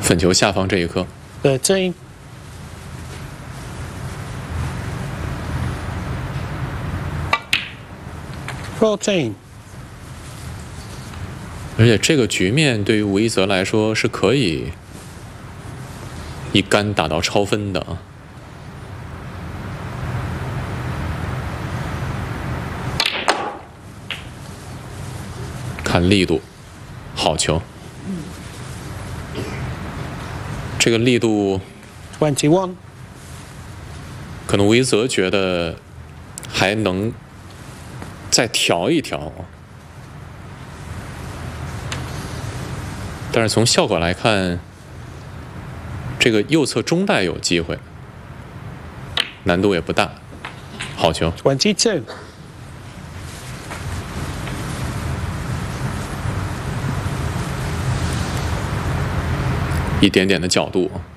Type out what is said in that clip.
粉球下方这一颗。 13. 14. 而且这个局面对于吴一泽来说是可以一杆打到超分的啊。看力度，好球。这个力度 21. 可能吴一泽觉得还能再调一调，但是从效果来看，这个右侧中带有机会，难度也不大，好球。 22. 一点点的角度。